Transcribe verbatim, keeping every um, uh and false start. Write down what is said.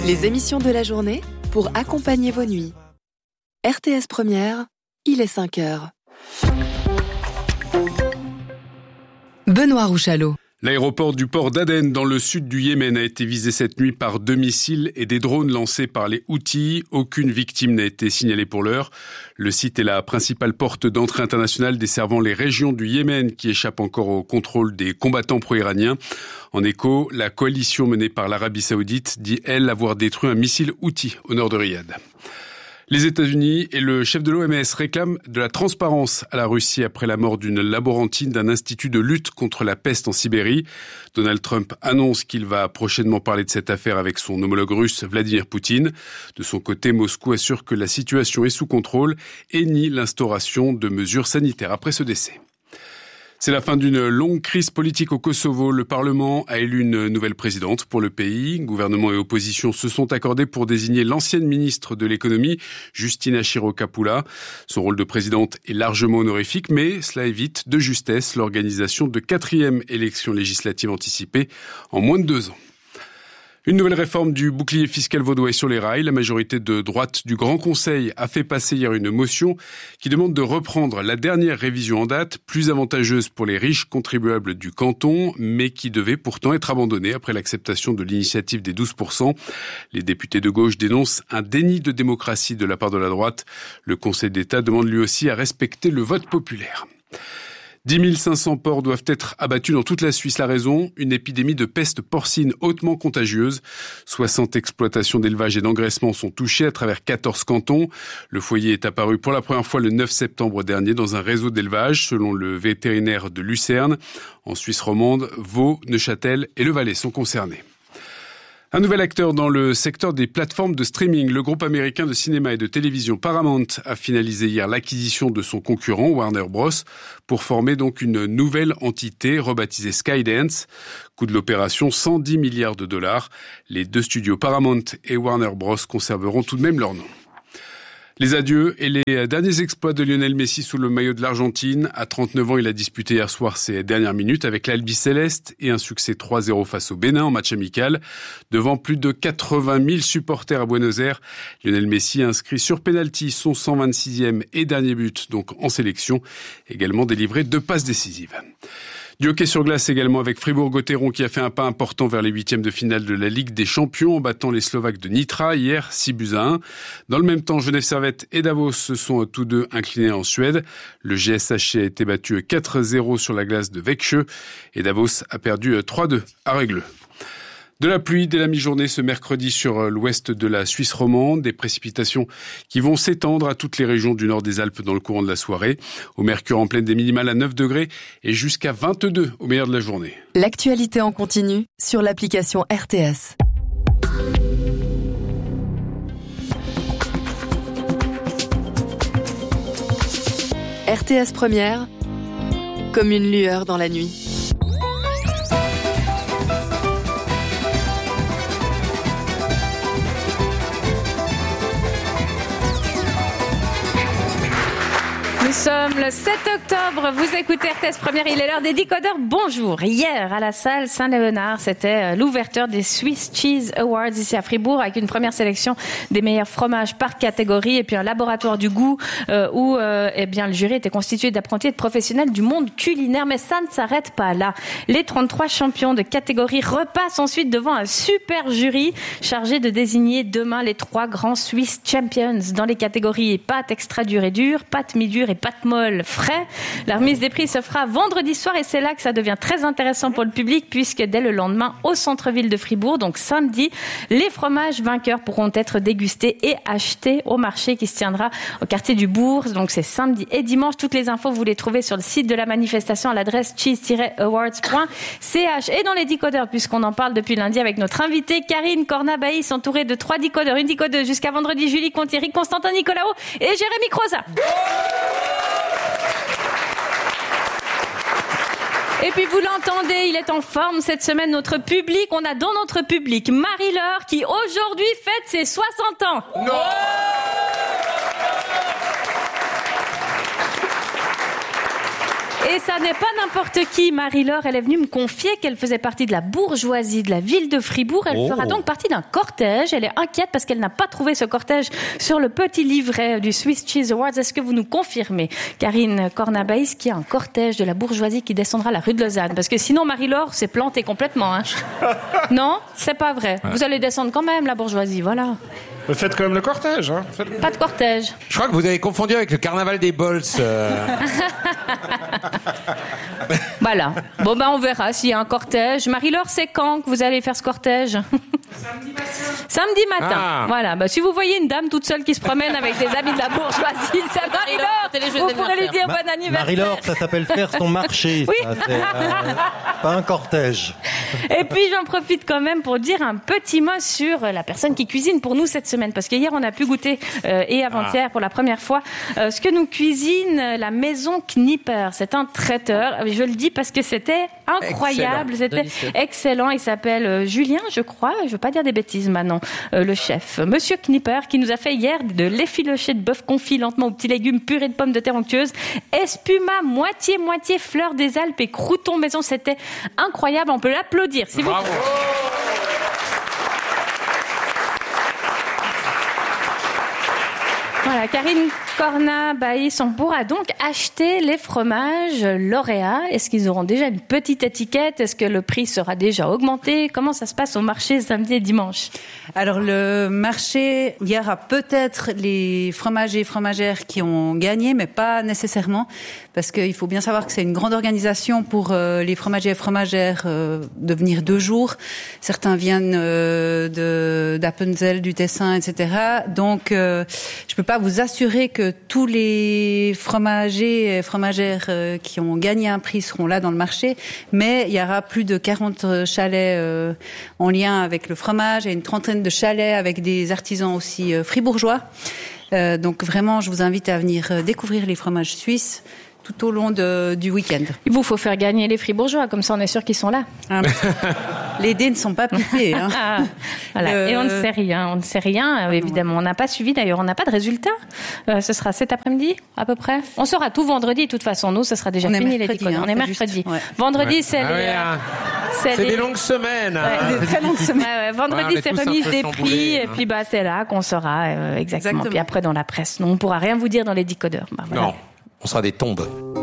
Les émissions de la journée pour accompagner vos nuits. R T S Première, il est cinq heures. Benoît Rouchalot. L'aéroport du port d'Aden dans le sud du Yémen a été visé cette nuit par deux missiles et des drones lancés par les Houthis. Aucune victime n'a été signalée pour l'heure. Le site est la principale porte d'entrée internationale desservant les régions du Yémen qui échappent encore au contrôle des combattants pro-iraniens. En écho, la coalition menée par l'Arabie Saoudite dit, elle, avoir détruit un missile Houthi au nord de Riyad. Les États-Unis et le chef de l'O M S réclament de la transparence à la Russie après la mort d'une laborantine d'un institut de lutte contre la peste en Sibérie. Donald Trump annonce qu'il va prochainement parler de cette affaire avec son homologue russe Vladimir Poutine. De son côté, Moscou assure que la situation est sous contrôle et nie l'instauration de mesures sanitaires après ce décès. C'est la fin d'une longue crise politique au Kosovo. Le Parlement a élu une nouvelle présidente pour le pays. Gouvernement et opposition se sont accordés pour désigner l'ancienne ministre de l'économie, Justina Chirokapula. Son rôle de présidente est largement honorifique, mais cela évite de justesse l'organisation de quatrième élection législative anticipée en moins de deux ans. Une nouvelle réforme du bouclier fiscal vaudois est sur les rails. La majorité de droite du Grand Conseil a fait passer hier une motion qui demande de reprendre la dernière révision en date, plus avantageuse pour les riches contribuables du canton, mais qui devait pourtant être abandonnée après l'acceptation de l'initiative des douze pour cent. Les députés de gauche dénoncent un déni de démocratie de la part de la droite. Le Conseil d'État demande lui aussi à respecter le vote populaire. dix mille cinq cents porcs doivent être abattus dans toute la Suisse. La raison, une épidémie de peste porcine hautement contagieuse. soixante exploitations d'élevage et d'engraissement sont touchées à travers quatorze cantons. Le foyer est apparu pour la première fois le neuf septembre dernier dans un réseau d'élevage, selon le vétérinaire de Lucerne. En Suisse romande, Vaud, Neuchâtel et le Valais sont concernés. Un nouvel acteur dans le secteur des plateformes de streaming. Le groupe américain de cinéma et de télévision Paramount a finalisé hier l'acquisition de son concurrent Warner Bros. Pour former donc une nouvelle entité rebaptisée Skydance. Coût de l'opération cent dix milliards de dollars. Les deux studios Paramount et Warner Bros. Conserveront tout de même leur nom. Les adieux et les derniers exploits de Lionel Messi sous le maillot de l'Argentine. À trente-neuf ans, il a disputé hier soir ses dernières minutes avec l'Albi Céleste et un succès trois zéro face au Bénin en match amical. Devant plus de quatre-vingt mille supporters à Buenos Aires, Lionel Messi a inscrit sur pénalty son cent vingt-sixième et dernier but, donc en sélection. Également délivré deux passes décisives. Du hockey sur glace également avec Fribourg-Gotteron qui a fait un pas important vers les huitièmes de finale de la Ligue des Champions en battant les Slovaques de Nitra hier six buts à un. Dans le même temps, Genève Servette et Davos se sont tous deux inclinés en Suède. Le G S H C a été battu quatre zéro sur la glace de Växjö et Davos a perdu trois deux à Rögle. De la pluie dès la mi-journée ce mercredi sur l'ouest de la Suisse romande. Des précipitations qui vont s'étendre à toutes les régions du nord des Alpes dans le courant de la soirée. Au mercure en pleine des minimales à neuf degrés et jusqu'à vingt-deux au meilleur de la journée. L'actualité en continu sur l'application R T S. R T S Première, comme une lueur dans la nuit. Nous sommes le sept octobre, vous écoutez R T S Première, il est l'heure des décodeurs. Bonjour. Hier, à la salle Saint-Léonard, c'était l'ouverture des Swiss Cheese Awards ici à Fribourg avec une première sélection des meilleurs fromages par catégorie et puis un laboratoire du goût euh, où euh, eh bien, le jury était constitué d'apprentis et de professionnels du monde culinaire. Mais ça ne s'arrête pas là. Les trente-trois champions de catégorie repassent ensuite devant un super jury chargé de désigner demain les trois grands Swiss Champions dans les catégories pâtes extra dures et dures, pâtes mi-dures et pâtes molles frais. La remise des prix se fera vendredi soir et c'est là que ça devient très intéressant pour le public puisque dès le lendemain au centre-ville de Fribourg, donc samedi, les fromages vainqueurs pourront être dégustés et achetés au marché qui se tiendra au quartier du Bourg. Donc c'est samedi et dimanche. Toutes les infos vous les trouvez sur le site de la manifestation à l'adresse cheese tiret awards point c h et dans les décodeurs puisqu'on en parle depuis lundi avec notre invitée Karine Cornabaïs entourée de trois décodeurs, une décodeuse jusqu'à vendredi, Julie Contieri, Constantin Nicolaou et Jérémy Croza. Et puis vous l'entendez, il est en forme cette semaine, notre public. On a dans notre public Marie-Laure qui aujourd'hui fête ses soixante ans. Non. Et ça n'est pas n'importe qui. Marie-Laure, elle est venue me confier qu'elle faisait partie de la bourgeoisie de la ville de Fribourg. Elle oh. fera donc partie d'un cortège. Elle est inquiète parce qu'elle n'a pas trouvé ce cortège sur le petit livret du Swiss Cheese Awards. Est-ce que vous nous confirmez, Karine Cornabaïs, qu'il y a un cortège de la bourgeoisie qui descendra la rue de Lausanne? Parce que sinon, Marie-Laure s'est plantée complètement. Hein. Non, c'est pas vrai. Ouais. Vous allez descendre quand même, la bourgeoisie, voilà. Mais faites quand même le cortège. Hein. Faites... Pas de cortège. Je crois que vous avez confondu avec le carnaval des Bols. Euh... Voilà. Bon, ben on verra s'il y a un cortège. Marie-Laure, c'est quand que vous allez faire ce cortège? Samedi matin. Samedi matin. Ah. Voilà. Ben, si vous voyez une dame toute seule qui se promène avec des amis de la bourgeoisie, c'est Marie-Laure. Vous pourrez lui dire bon anniversaire. Marie-Laure, ça s'appelle faire son marché. Oui. Ça, c'est, euh, pas un cortège. Et puis j'en profite quand même pour dire un petit mot sur la personne qui cuisine pour nous cette semaine, parce que hier on a pu goûter euh, et avant-hier ah. pour la première fois euh, ce que nous cuisine la maison Knipper. C'est un traiteur. Je le dis parce que c'était incroyable, excellent. C'était Délicieux. Excellent. Il s'appelle euh, Julien, je crois. Je veux pas dire des bêtises maintenant. Euh, le chef, Monsieur Knipper, qui nous a fait hier de l'effiloché de bœuf confit lentement aux petits légumes, purée de pommes de terre onctueuses, espuma moitié moitié fleur des Alpes et croûtons maison. C'était incroyable. On peut l'applaudir. Si vous... Bravo. Voilà, Karine Cornabaïs, on pourra donc acheter les fromages lauréats. Est-ce qu'ils auront déjà une petite étiquette? Est-ce que le prix sera déjà augmenté? Comment ça se passe au marché samedi et dimanche? Alors le marché, il y aura peut-être les fromagers et fromagères qui ont gagné, mais pas nécessairement, parce qu'il faut bien savoir que c'est une grande organisation pour euh, les fromagers et fromagères euh, de venir deux jours. Certains viennent euh, de d'Appenzell, du Tessin, et cetera. Donc euh, je peux pas vous assurer que tous les fromagers et fromagères euh, qui ont gagné un prix seront là dans le marché, mais il y aura plus de quarante chalets euh, en lien avec le fromage et une trentaine de chalets avec des artisans aussi euh, fribourgeois. Euh, donc vraiment, je vous invite à venir euh, découvrir les fromages suisses tout au long de, du week-end. Il vous faut faire gagner les fribourgeois, comme ça on est sûr qu'ils sont là. Ah, les dés ne sont pas pipés. Hein. Voilà. Le... Et on ne sait rien, on ne sait rien, évidemment. On n'a pas suivi, d'ailleurs, on n'a pas de résultat. Euh, ce sera cet après-midi, à peu près. On saura tout vendredi, de toute façon. Nous, ce sera déjà on fini, les décodeurs. Hein, on est mercredi. Juste, ouais. Vendredi, ouais. c'est ah les... Ouais, hein. C'est, c'est les... des longues semaines. Ouais, hein. des très longues semaines. Ouais, ouais. Vendredi, ouais, c'est remise des prix, hein. et puis bah, c'est là qu'on saura euh, exactement. exactement. Puis après, dans la presse, nous, on ne pourra rien vous dire dans les décodeurs. Bah, voilà. Non, on sera des tombes.